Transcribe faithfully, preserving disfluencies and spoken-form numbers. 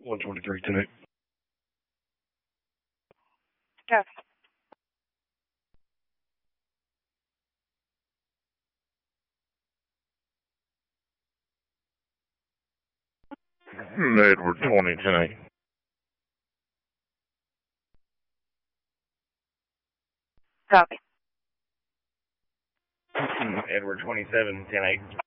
one twenty-three, ten eight. Copy. Edward twenty, ten eight. Copy. Edward twenty-seven, ten eight.